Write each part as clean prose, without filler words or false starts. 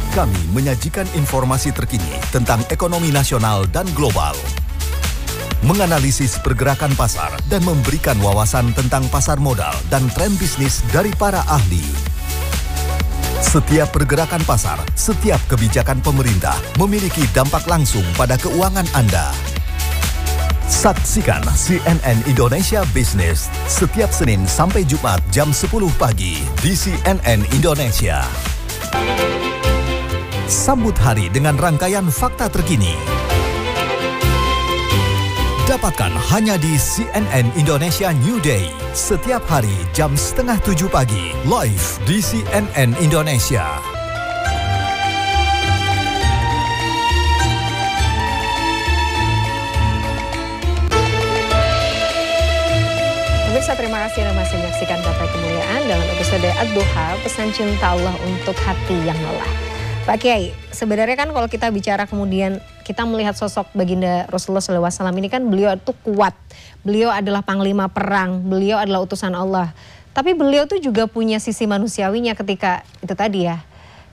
Kami menyajikan informasi terkini tentang ekonomi nasional dan global, menganalisis pergerakan pasar dan memberikan wawasan tentang pasar modal dan tren bisnis dari para ahli. Setiap pergerakan pasar, setiap kebijakan pemerintah memiliki dampak langsung pada keuangan Anda. Saksikan CNN Indonesia Business setiap Senin sampai Jumat jam 10 pagi di CNN Indonesia. Sambut hari dengan rangkaian fakta terkini. Dapatkan hanya di CNN Indonesia New Day setiap hari jam 6:30 pagi live di CNN Indonesia. Pemirsa, terima kasih Anda masih menyaksikan Gapai Kemuliaan dalam episode Ad-Duha, pesan cinta Allah untuk hati yang lelah. Pak Kiai, sebenarnya kan kalau kita bicara kemudian kita melihat sosok baginda Rasulullah SAW ini kan beliau itu kuat. Beliau adalah panglima perang, beliau adalah utusan Allah. Tapi beliau tuh juga punya sisi manusiawinya ketika itu tadi ya.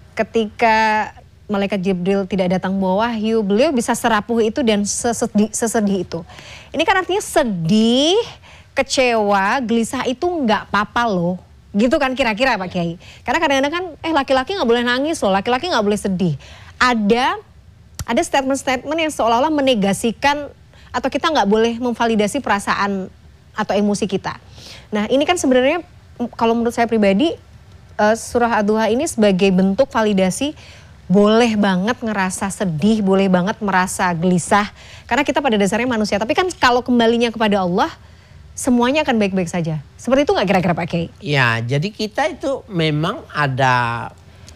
Ketika malaikat Jibril tidak datang bawa wahyu, beliau bisa serapuh itu dan sesedih itu. Ini kan artinya sedih, kecewa, gelisah itu nggak apa-apa loh. Gitu kan kira-kira Pak Kiai. Karena kadang-kadang kan laki-laki nggak boleh nangis loh, laki-laki nggak boleh sedih. Ada statement-statement yang seolah-olah menegasikan atau kita nggak boleh memvalidasi perasaan atau emosi kita. Nah ini kan sebenarnya kalau menurut saya pribadi surah Ad-Duha ini sebagai bentuk validasi boleh banget ngerasa sedih, boleh banget merasa gelisah. Karena kita pada dasarnya manusia. Tapi kan kalau kembalinya kepada Allah, semuanya akan baik-baik saja. Seperti itu nggak kira-kira Pak Kiai? Ya, jadi kita itu memang ada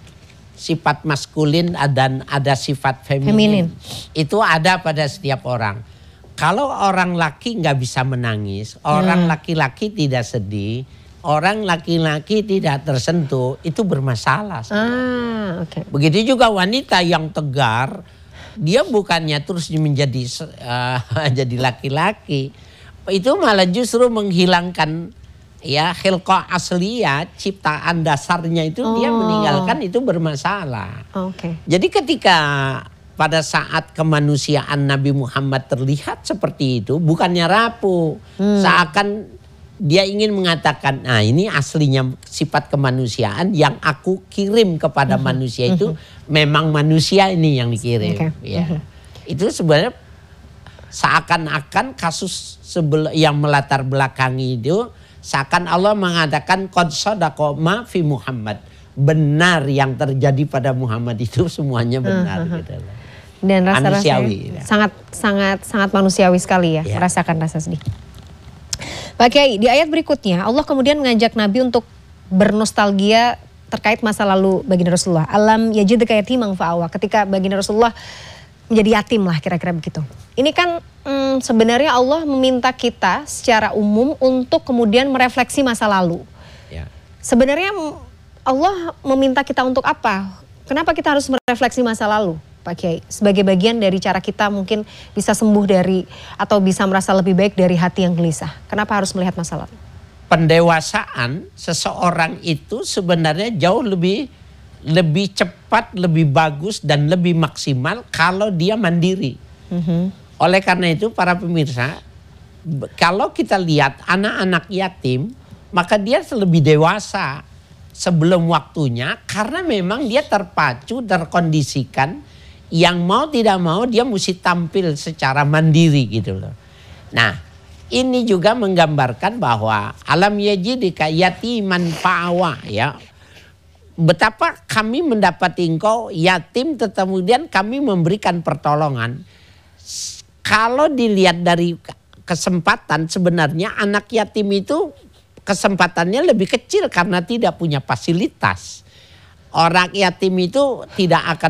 sifat maskulin dan ada sifat feminin. Itu ada pada setiap orang. Kalau orang laki nggak bisa menangis, orang laki-laki tidak sedih, orang laki-laki tidak tersentuh, itu bermasalah. Okay. Begitu juga wanita yang tegar, dia bukannya terus menjadi jadi laki-laki. Itu malah justru menghilangkan ya khilqah asliyah, ciptaan dasarnya itu dia meninggalkan, itu bermasalah. Jadi ketika pada saat kemanusiaan Nabi Muhammad terlihat seperti itu, bukannya rapuh, seakan dia ingin mengatakan, nah ini aslinya sifat kemanusiaan yang aku kirim kepada manusia itu memang manusia ini yang dikirim. Ya. Itu sebenarnya seakan-akan kasus yang melatar belakangi itu, seakan Allah mengatakan qad shadaqa ma fi Muhammad, benar yang terjadi pada Muhammad itu semuanya benar gitu. Dan rasa-rasanya manusiawi, sangat manusiawi sekali ya, merasakan rasa sedih. Pak Kiai, di ayat berikutnya Allah kemudian mengajak Nabi untuk bernostalgia terkait masa lalu baginda Rasulullah. Alam yajidka yatiman fa'awa, ketika baginda Rasulullah menjadi yatim lah kira-kira begitu. Ini kan sebenarnya Allah meminta kita secara umum untuk kemudian merefleksi masa lalu. Ya. Sebenarnya Allah meminta kita untuk apa? Kenapa kita harus merefleksi masa lalu, Pak Kiai? Sebagai bagian dari cara kita mungkin bisa sembuh dari atau bisa merasa lebih baik dari hati yang gelisah. Kenapa harus melihat masa lalu? Pendewasaan seseorang itu sebenarnya jauh lebih cepat, lebih bagus dan lebih maksimal kalau dia mandiri. Oleh karena itu para pemirsa, kalau kita lihat anak-anak yatim, maka dia lebih dewasa sebelum waktunya karena memang dia terpacu, terkondisikan yang mau tidak mau dia mesti tampil secara mandiri gitu loh. Nah, ini juga menggambarkan bahwa alam yajidika yatiman fa'awa ya. Betapa kami mendapati engkau yatim, tetapi kemudian kami memberikan pertolongan. Kalau dilihat dari kesempatan, sebenarnya anak yatim itu kesempatannya lebih kecil karena tidak punya fasilitas. Orang yatim itu tidak akan